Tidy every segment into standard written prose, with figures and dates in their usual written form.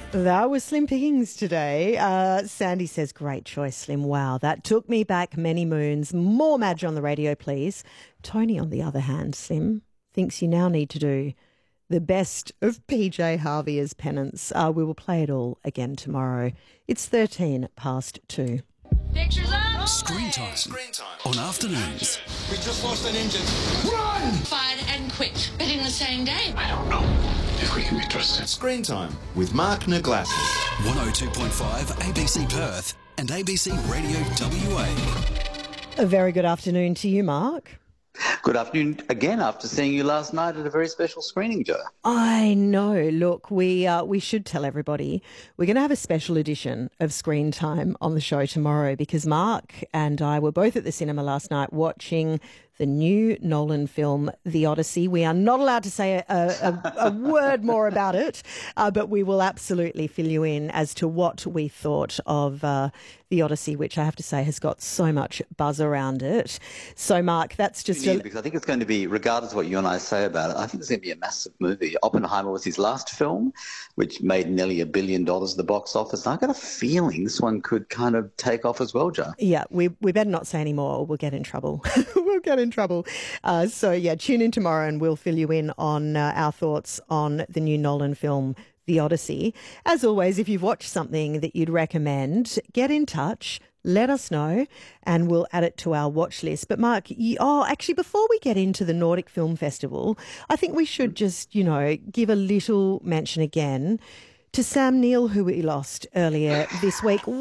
That was Slim Pickings today. Sandy says, great choice, Slim. Wow, that took me back many moons. More Madge on the radio, please. Tony, on the other hand, Slim, thinks you now need to do the best of PJ Harvey as penance. We will play it all again tomorrow. It's 13 past 2. Pictures up! Screen time. On afternoons. We just lost an engine. Run! Fired and quit, but in the same day. I don't know if we can be trusted. Screen Time with Mark Naglassis. 102.5 ABC Perth and ABC Radio WA. A very good afternoon to you, Mark. Good afternoon again after seeing you last night at a very special screening, Joe. I know. Look, we should tell everybody we're going to have a special edition of Screen Time on the show tomorrow because Mark and I were both at the cinema last night watching the new Nolan film, The Odyssey. We are not allowed to say a word more about it, but we will absolutely fill you in as to what we thought of The Odyssey, which I have to say has got so much buzz around it. So, Mark, that's just... Because I think it's going to be, regardless of what you and I say about it, I think it's going to be a massive movie. Oppenheimer was his last film, which made nearly $1 billion at the box office. I've got a feeling this one could kind of take off as well, Joe. Yeah, we better not say any more or we'll get in trouble. We'll get in trouble. So, yeah, tune in tomorrow and we'll fill you in on our thoughts on the new Nolan film, The Odyssey. As always, if you've watched something that you'd recommend, get in touch, let us know, and we'll add it to our watch list. But, Mark, actually, before we get into the Nordic Film Festival, I think we should just, give a little mention again to Sam Neill, who we lost earlier this week. He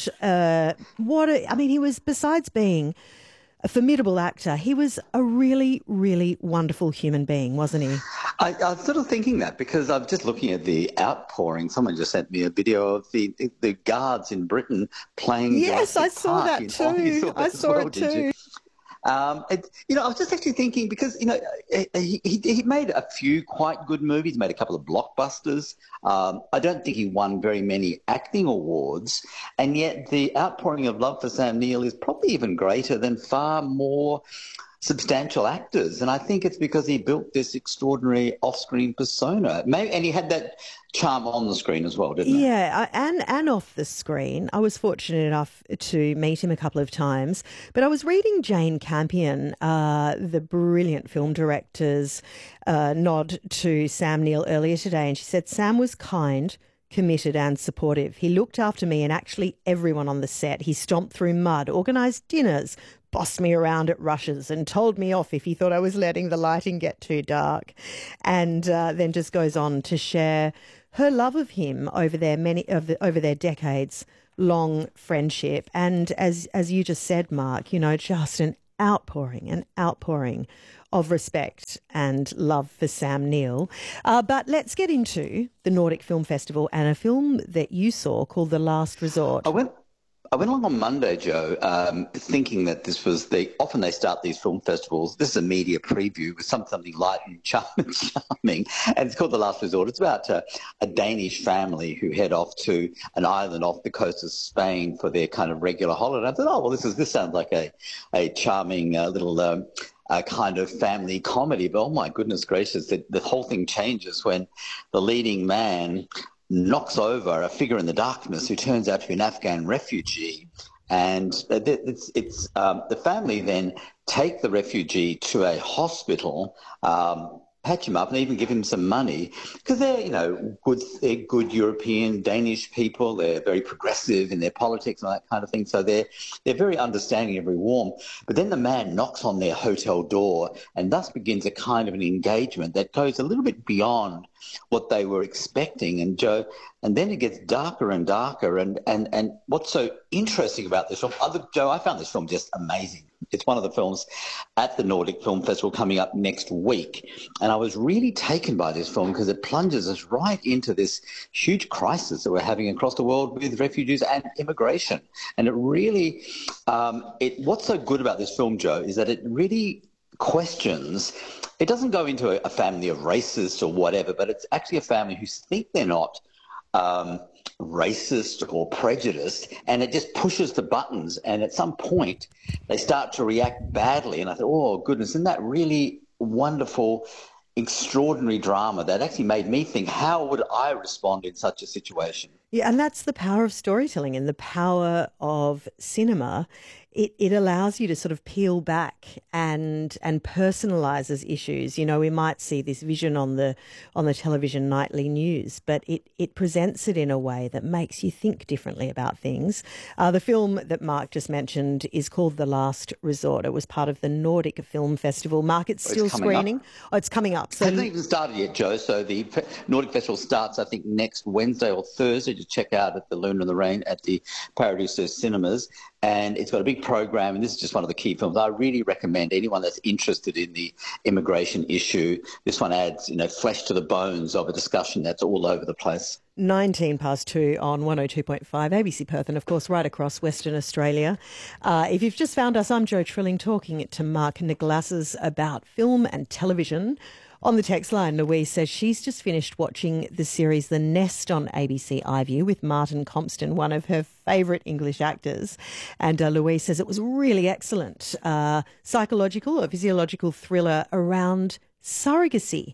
was, besides being a formidable actor, he was a really, really wonderful human being, wasn't he? I was sort of thinking that because I'm just looking at the outpouring. Someone just sent me a video of the guards in Britain playing. Yes, I saw that too. I saw it too. I was just actually thinking because, he made a few quite good movies, made a couple of blockbusters. I don't think he won very many acting awards, and yet the outpouring of love for Sam Neill is probably even greater than far more substantial actors. And I think it's because he built this extraordinary off-screen persona. And he had that charm on the screen as well, didn't he? Yeah, and off the screen. I was fortunate enough to meet him a couple of times. But I was reading Jane Campion, the brilliant film director's nod to Sam Neill earlier today, and she said, Sam was kind, committed and supportive. He looked after me and actually everyone on the set. He stomped through mud, organised dinners, bossed me around at rushes and told me off if he thought I was letting the lighting get too dark. And then just goes on to share her love of him over their decades long friendship. And as you just said, Mark, just an outpouring of respect and love for Sam Neill. But let's get into the Nordic Film Festival and a film that you saw called The Last Resort. I went along on Monday, Joe, thinking that this was often they start these film festivals. This is a media preview with something light and charming, and it's called The Last Resort. It's about a Danish family who head off to an island off the coast of Spain for their kind of regular holiday. I thought, this sounds like a charming little kind of family comedy, but oh my goodness gracious, the whole thing changes when the leading man knocks over a figure in the darkness who turns out to be an Afghan refugee. And the family then take the refugee to a hospital, patch him up and even give him some money because they're good European Danish people. They're very progressive in their politics and that kind of thing. So they're very understanding and very warm. But then the man knocks on their hotel door and thus begins a kind of an engagement that goes a little bit beyond what they were expecting. And Joe, and then it gets darker and darker. And what's so interesting about this film, Joe, I found this film just amazing. It's one of the films at the Nordic Film Festival coming up next week. And I was really taken by this film because it plunges us right into this huge crisis that we're having across the world with refugees and immigration. And it really, what's so good about this film, Joe, is that it really questions. It doesn't go into a family of racists or whatever, but it's actually a family who think they're not racist or prejudiced, and it just pushes the buttons. And at some point, they start to react badly. And I thought, oh, goodness, isn't that really wonderful extraordinary drama that actually made me think, how would I respond in such a situation? Yeah, and that's the power of storytelling and the power of cinema. It allows you to sort of peel back and personalises issues. You know, we might see this vision on the television nightly news, but it presents it in a way that makes you think differently about things. The film that Mark just mentioned is called The Last Resort. It was part of the Nordic Film Festival. Mark, it's still screening. Oh, it's coming up. So it hasn't even started yet, Joe. So the Nordic Festival starts, I think, next Wednesday or Thursday to check out at the Luna and the Rain at the Paradiso Cinemas. And it's got a big program, and this is just one of the key films. I really recommend anyone that's interested in the immigration issue. This one adds, flesh to the bones of a discussion that's all over the place. 2:19 on 102.5 ABC Perth, and of course right across Western Australia. If you've just found us, I'm Jo Trilling talking to Mark Naglasses about film and television. On the text line, Louise says she's just finished watching the series The Nest on ABC iView with Martin Compston, one of her favourite English actors. And Louise says it was really excellent. Psychological or physiological thriller around surrogacy.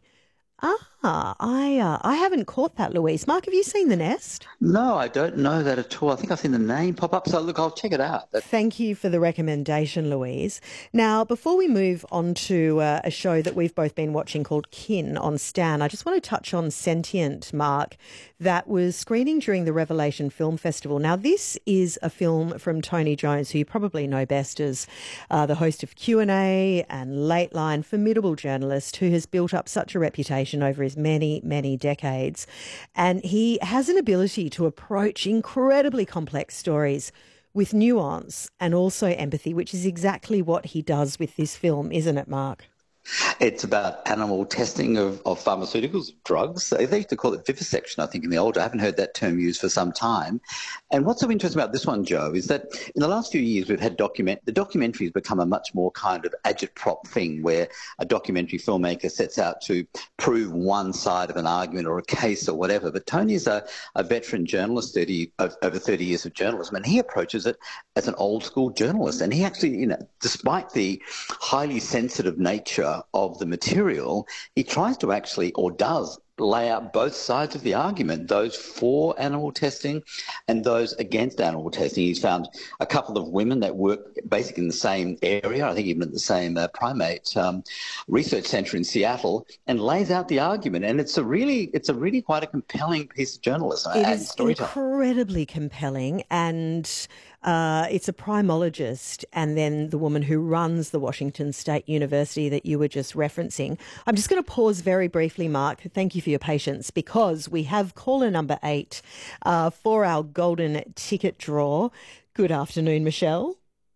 I haven't caught that, Louise. Mark, have you seen The Nest? No, I don't know that at all. I think I've seen the name pop up, so look, I'll check it out. Thank you for the recommendation, Louise. Now, before we move on to a show that we've both been watching called Kin on Stan, I just want to touch on Sentient, Mark, that was screening during the Revelation Film Festival. Now, this is a film from Tony Jones, who you probably know best as the host of Q&A and Lateline, formidable journalist who has built up such a reputation over his many decades. And he has an ability to approach incredibly complex stories with nuance and also empathy, which is exactly what he does with this film, isn't it, Mark? It's about animal testing of pharmaceuticals, drugs. They used to call it vivisection, I think, in the old. I haven't heard that term used for some time. And what's so interesting about this one, Joe, is that in the last few years we've had the documentary has become a much more kind of agitprop thing where a documentary filmmaker sets out to prove one side of an argument or a case or whatever. But Tony is a veteran journalist, over 30 years of journalism, and he approaches it as an old school journalist. And he actually, despite the highly sensitive nature of the material, he tries to actually, or does, lay out both sides of the argument, those for animal testing and those against animal testing. He's found a couple of women that work basically in the same area, I think even at the same primate research centre in Seattle, and lays out the argument. And it's a really quite a compelling piece of journalism. It is incredibly compelling, and it's a primologist and then the woman who runs the Washington State University that you were just referencing. I'm just going to pause very briefly, Mark. Thank you for your patience, because we have caller number 8 for our golden ticket draw. Good afternoon, Michelle.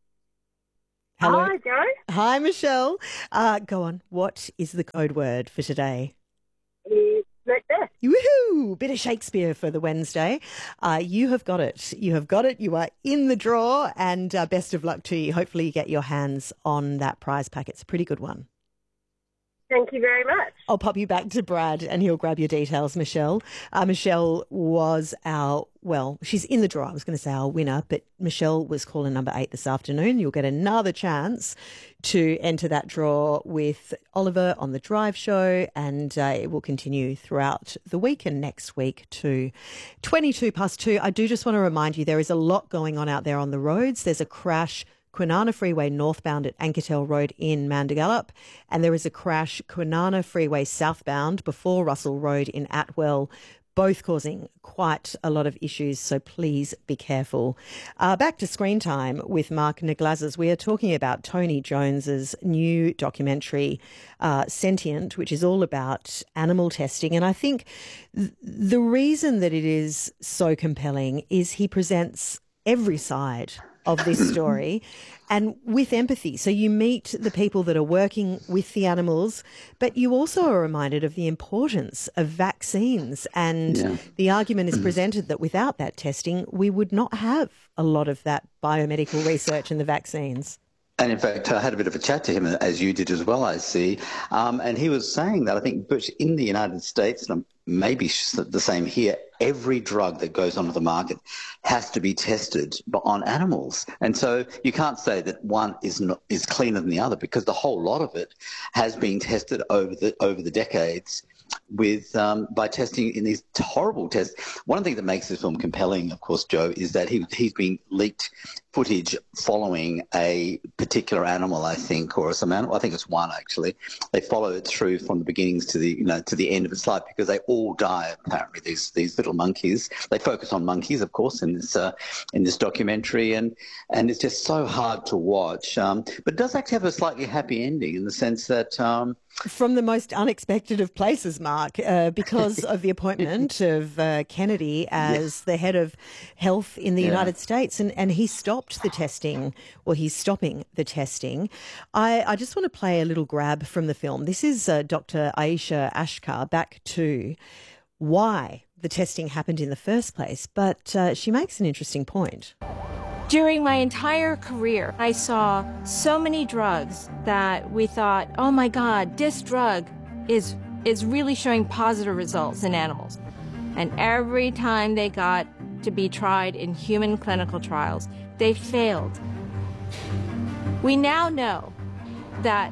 Hello. Hi, Joe. Hi, Michelle. Go on. What is the code word for today? It's Macbeth. Woohoo! Bit of Shakespeare for the Wednesday. You have got it. You have got it. You are in the draw, and best of luck to you. Hopefully you get your hands on that prize pack. It's a pretty good one. Thank you very much. I'll pop you back to Brad and he'll grab your details, Michelle. Michelle was she's in the draw. I was going to say our winner, but Michelle was caller number 8 this afternoon. You'll get another chance to enter that draw with Oliver on The Drive Show, and it will continue throughout the week and next week too. 2:22. I do just want to remind you there is a lot going on out there on the roads. There's a crash Kwinana Freeway northbound at Anketel Road in Mandagallup, and there is a crash Kwinana Freeway southbound before Russell Road in Atwell, both causing quite a lot of issues, so please be careful. Back to Screen Time with Mark Naglasses. We are talking about Tony Jones's new documentary, Sentient, which is all about animal testing. And I think the reason that it is so compelling is he presents every side of this story and with empathy. So you meet the people that are working with the animals, but you also are reminded of the importance of vaccines. And the argument is presented that without that testing, we would not have a lot of that biomedical research and the vaccines. And in fact, I had a bit of a chat to him, as you did as well, I see. And he was saying that I think in the United States, and maybe the same here, every drug that goes onto the market has to be tested on animals. And so you can't say that one is cleaner than the other, because the whole lot of it has been tested over the decades by testing in these horrible tests. One of the things that makes this film compelling, of course, Joe, is that he's been leaked footage following a particular animal, I think, or some animal. I think it's one actually. They follow it through from the beginnings to the end of its life, because they all die apparently. These little monkeys. They focus on monkeys, of course, in this documentary, and it's just so hard to watch. But it does actually have a slightly happy ending in the sense that. From the most unexpected of places, Mark, because of the appointment of Kennedy as the head of health in the United States, and he stopped the testing, or he's stopping the testing. I just want to play a little grab from the film. This is Dr. Ayesha Ashkar back to why the testing happened in the first place, but she makes an interesting point. During my entire career, I saw so many drugs that we thought, oh my God, this drug is really showing positive results in animals. And every time they got to be tried in human clinical trials, they failed. We now know that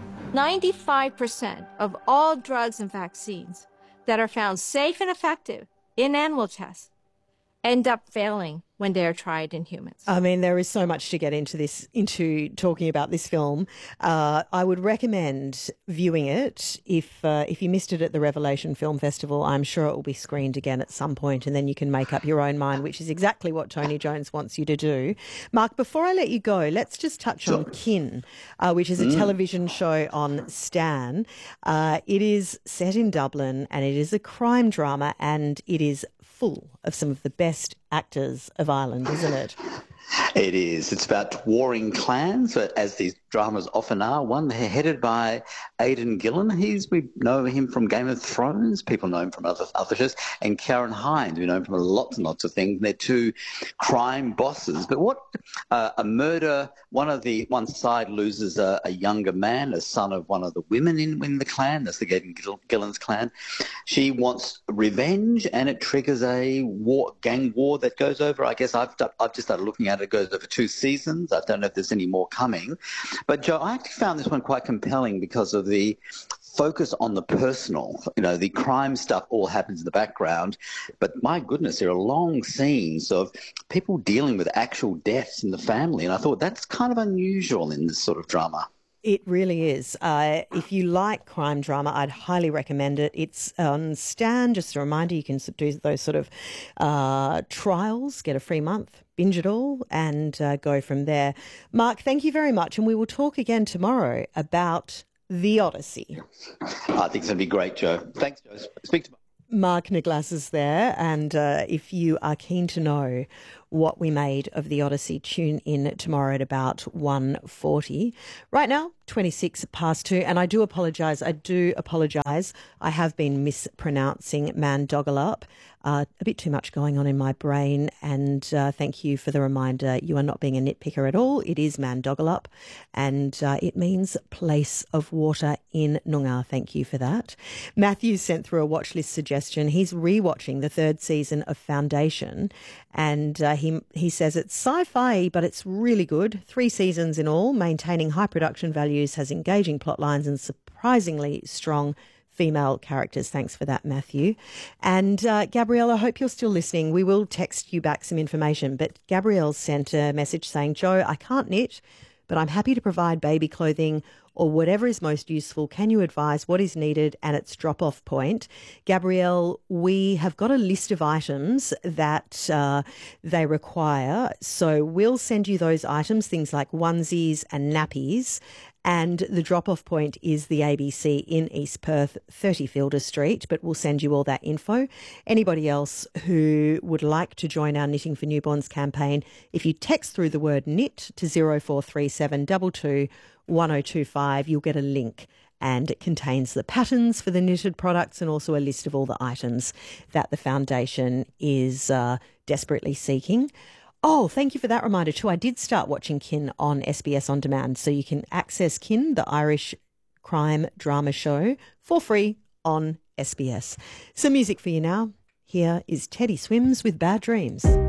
95% of all drugs and vaccines that are found safe and effective in animal tests end up failing when they're tried in humans. I mean, there is so much to get into talking about this film. I would recommend viewing it. If you missed it at the Revelation Film Festival, I'm sure it will be screened again at some point, and then you can make up your own mind, which is exactly what Tony Jones wants you to do. Mark, before I let you go, let's just touch on Kin, which is a television show on Stan. It is set in Dublin, and it is a crime drama, and it is full of some of the best actors of Ireland, isn't it? It is. It's about warring clans, but as these dramas often are. One headed by Aidan Gillen. We know him from Game of Thrones. People know him from other shows. And Karen Hines, we know him from lots and lots of things. They're two crime bosses. But what a murder! One side loses a younger man, a son of one of the women in the clan. That's the Aidan Gillen's clan. She wants revenge, and it triggers a gang war that goes over. I guess I've just started looking at it. It goes over 2 seasons. I don't know if there's any more coming. But, Joe, I actually found this one quite compelling because of the focus on the personal. The crime stuff all happens in the background. But, my goodness, there are long scenes of people dealing with actual deaths in the family. And I thought that's kind of unusual in this sort of drama. It really is. If you like crime drama, I'd highly recommend it. It's on Stan. Just a reminder, you can do those sort of trials, get a free month, binge it all, and go from there. Mark, thank you very much. And we will talk again tomorrow about The Odyssey. I think it's going to be great, Joe. Thanks, Joe. Speak tomorrow. Mark Naglas is there, and if you are keen to know what we made of The Odyssey, tune in tomorrow at about 1:40. Right now, 2:26, and I do apologise. I have been mispronouncing Mandogalup. A bit too much going on in my brain, and thank you for the reminder. You are not being a nitpicker at all. It is Mandogalup, and it means place of water in Noongar. Thank you for that. Matthew sent through a watch list suggestion. He's rewatching the 3rd season of Foundation, and he says it's sci-fi, but it's really good. 3 seasons in all, maintaining high production values, has engaging plot lines and surprisingly strong female characters. Thanks for that, Matthew. And Gabrielle, I hope you're still listening. We will text you back some information, but Gabrielle sent a message saying, Joe, I can't knit, but I'm happy to provide baby clothing or whatever is most useful. Can you advise what is needed and its drop-off point? Gabrielle, we have got a list of items that they require. So we'll send you those items, things like onesies and nappies. And the drop-off point is the ABC in East Perth, 30 Fielder Street, but we'll send you all that info. Anybody else who would like to join our Knitting for Newborns campaign, if you text through the word knit to 0437 22 1025, you'll get a link, and it contains the patterns for the knitted products and also a list of all the items that the foundation is desperately seeking. Oh, thank you for that reminder too. I did start watching Kin on SBS On Demand, so you can access Kin, the Irish crime drama show, for free on SBS. Some music for you now. Here is Teddy Swims with Bad Dreams.